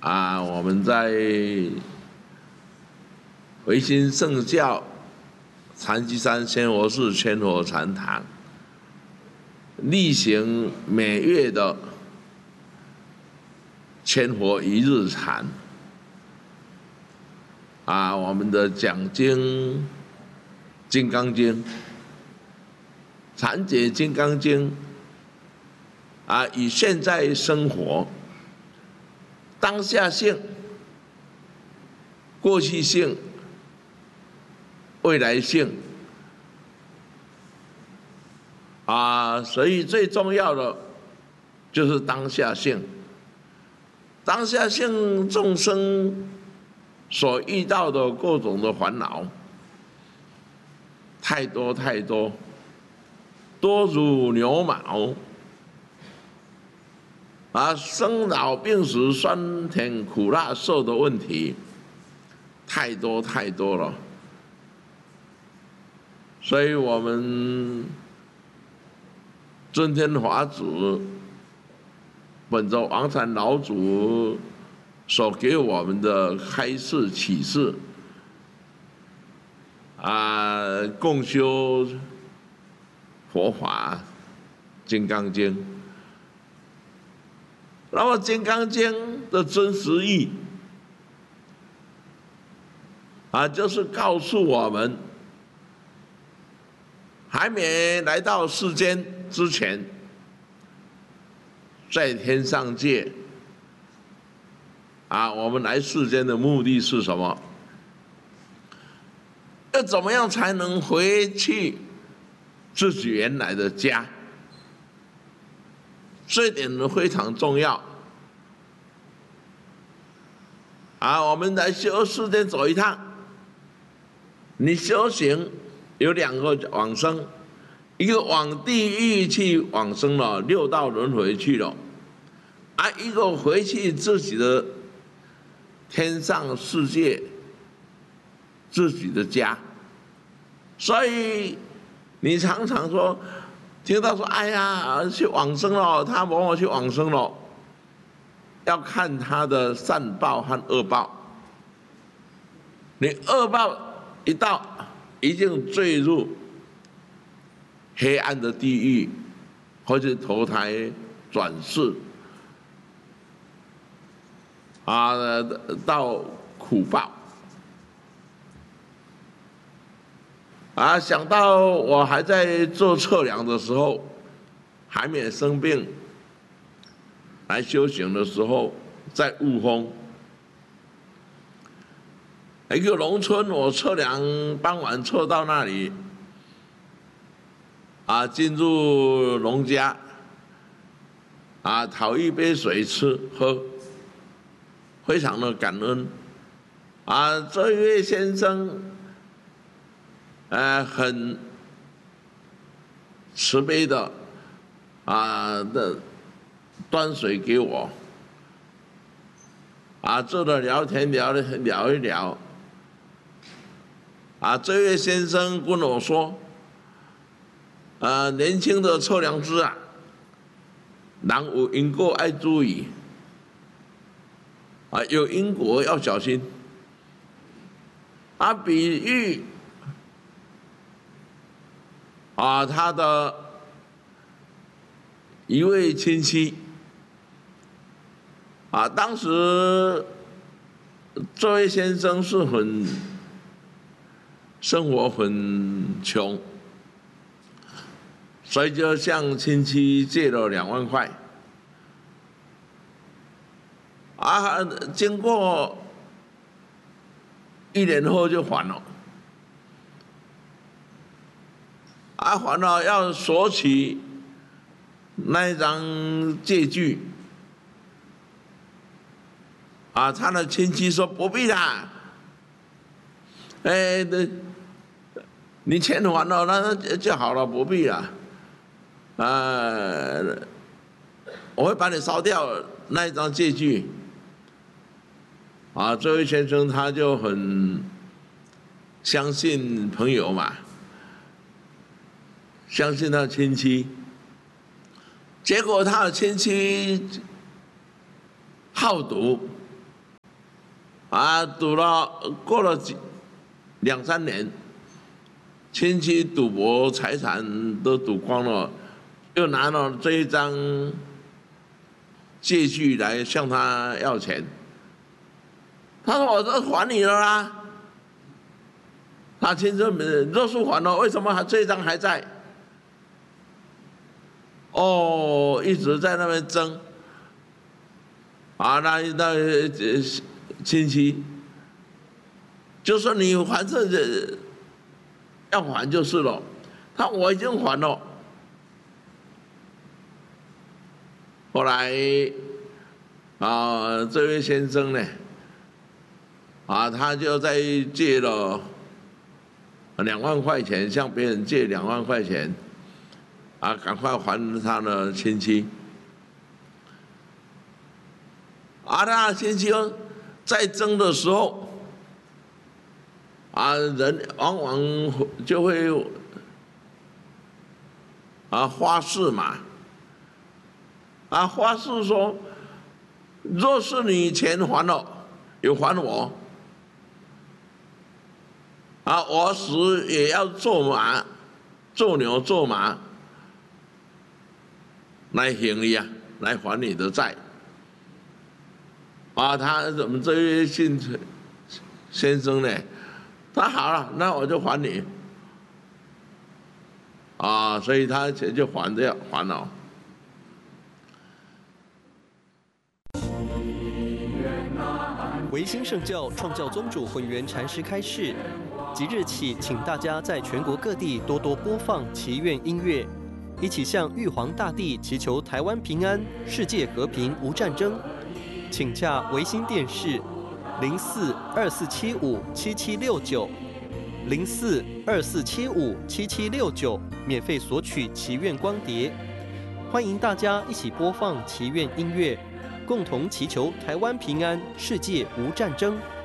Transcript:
我们在维新圣教禅机山仙佛寺千佛禅堂，例行每月的千佛一日禅，我们的讲经《金刚经》，禅解《金刚经》，以现在生活、当下性、过去性、未来性，所以最重要的就是当下性。当下性众生所遇到的各种的烦恼，太多太多，多如牛毛。生老病死、酸甜苦辣受的问题，太多太多了。所以我们尊天法祖、本州王禅老祖所给我们的开示启示，共修佛法《金刚经》。那么《金刚经》的真实意，就是告诉我们，还没来到世间之前，在天上界，我们来世间的目的是什么？要怎么样才能回去自己原来的家？这一点非常重要。我们来修世间走一趟，你修行有两个往生，一个往地狱去往生了，六道轮回去了，一个回去自己的天上世界，自己的家。所以你常常说，听到说，哎呀，去往生了，他某某去往生了，要看他的善报和恶报。你恶报一到，一定坠入黑暗的地狱，或者投胎转世，到苦报。想到我还在做测量的时候，还没生病，来修行的时候，在雾峰一个农村，我测量傍晚测到那里，进入农家，讨一杯水吃喝，非常的感恩。这一位先生，很慈悲的，端水给我，坐着聊天聊一聊。这位先生跟我说，年轻的测量师人有因果要注意，有因果要小心。比喻他的一位亲戚，当时这位先生是生活很穷，所以就向亲戚借了2万块。经过1年后就还了。还了要索取那一张借据，他的亲戚说不必啦，你钱还了那就好了，不必啦。我会把你烧掉那一张借据。这位先生他就很相信朋友嘛，相信他亲戚，结果他的亲戚好赌， 赌了过了2、3年，亲戚赌博财产都赌光了，又拿了这一张借据来向他要钱。他说：“我都还你了啦。”他亲戚若是还了，为什么这一张还在？一直在那边争。那亲戚就说你反正要还就是了。我已经还了。后来这位先生呢，他就再借了2万块钱，向别人借2万块钱，赶快还他的亲戚。他亲戚在争的时候，人往往就会发誓嘛，发誓说，若是你钱还了，有还我，我死也要做马、做牛、做马来还你来还你的债。我们这位先生呢，他好了，那我就还你。所以他钱就还了。 维新圣教创教宗主混元禅师开示，即日起，请大家在全国各地多多播放祈愿音乐，一起向玉皇大帝祈求台湾平安、世界和平、无战争。请洽维新电视0424757769，0424757769，免费索取祈愿光碟。欢迎大家一起播放祈愿音乐，共同祈求台湾平安、世界无战争。